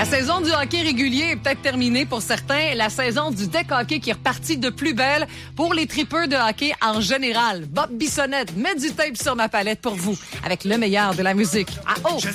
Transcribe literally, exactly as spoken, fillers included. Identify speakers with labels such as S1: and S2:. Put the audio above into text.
S1: La saison du hockey régulier est peut-être terminée pour certains. La saison du deck hockey qui est repartie de plus belle pour les tripeux de hockey en général. Bob Bissonnette met du tape sur ma palette pour vous avec le meilleur de la musique. Ah oh!